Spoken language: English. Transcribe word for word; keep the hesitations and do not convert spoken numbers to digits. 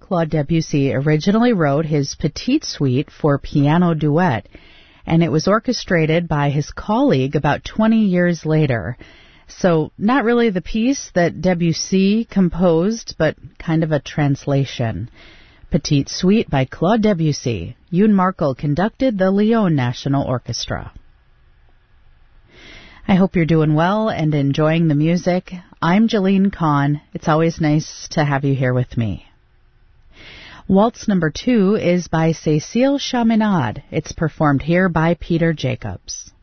Claude Debussy originally wrote his Petite Suite for piano duet, and it was orchestrated by his colleague about twenty years later. So not really the piece that Debussy composed, but kind of a translation. Petite Suite by Claude Debussy. Yoon Markel conducted the Lyon National Orchestra. I hope you're doing well and enjoying the music. I'm Jeline Kahn. It's always nice to have you here with me. Waltz number two is by Cécile Chaminade. It's performed here by Peter Jacobs.